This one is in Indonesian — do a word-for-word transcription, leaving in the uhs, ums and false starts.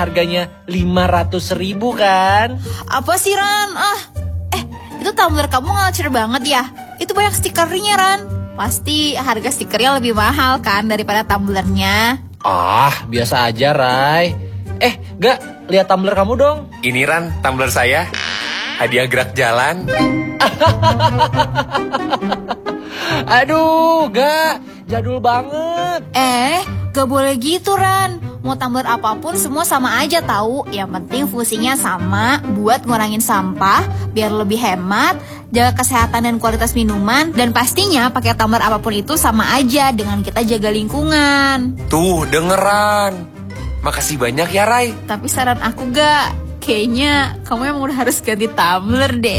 harganya lima ratus ribu kan? Apa sih Ran? Ah, eh itu tumbler kamu ngecer banget ya? Itu banyak stikernya Ran. Pasti harga stikernya lebih mahal kan daripada tumblernya. Ah, biasa aja Rai. Eh, Gak, lihat tumbler kamu dong. Ini Ran, tumbler saya. Hadiah gerak jalan. Aduh, Gak, jadul banget. Eh, gak boleh gitu Ran. Mau tumbler apapun semua sama aja tahu. Yang penting fungsinya sama, buat ngurangin sampah, biar lebih hemat, jaga kesehatan dan kualitas minuman, dan pastinya pakai tumbler apapun itu sama aja dengan kita jaga lingkungan. Tuh, dengeran. Makasih banyak ya Rai. Tapi saran aku Gak, kayaknya kamu emang udah harus ganti tumbler deh.